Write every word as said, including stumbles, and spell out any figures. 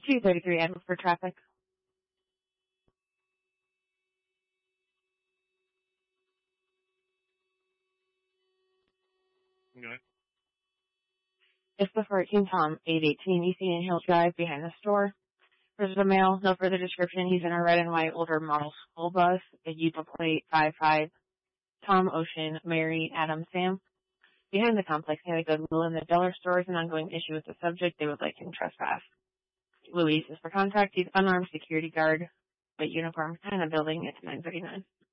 two thirty-three Edward for traffic. Okay. It's the fourteen Tom, eight eighteen East Indian Hill Drive behind the store. There's the mail, no further description. He's in a red and white older model school bus, a Utah plate five five. Tom, Ocean, Mary, Adam, Sam. Behind the complex near the Goodwill and the dollar store is an ongoing issue with the subject. They would like him trespass. Louise is for contact. He's unarmed security guard, but uniform, in the building. It's nine thirty-nine.